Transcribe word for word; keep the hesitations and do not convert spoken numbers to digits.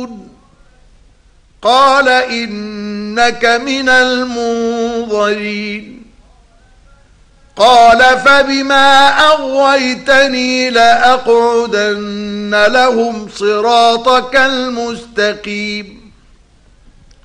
ينظرون قال إنك من المنظرين قال فبما أغويتني لأقعدن لهم صراطك المستقيم